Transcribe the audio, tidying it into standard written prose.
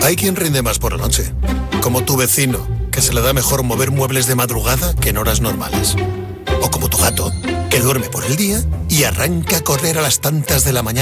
Hay quien rinde más por la noche, como tu vecino, que se le da mejor mover muebles de madrugada que en horas normales. O como tu gato, que duerme por el día y arranca a correr a las tantas de la mañana